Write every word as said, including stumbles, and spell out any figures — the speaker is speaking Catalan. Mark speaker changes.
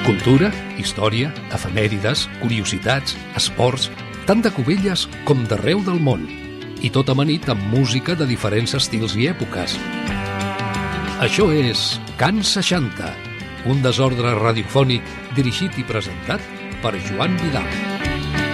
Speaker 1: Cultura, història, efemèrides, curiositats, esports, tant de Cubelles com d'arreu del món. I tot amanit amb música de diferents estils i èpoques. Això és Can seixanta, un desordre radiofònic dirigit i presentat per Joan Vidal.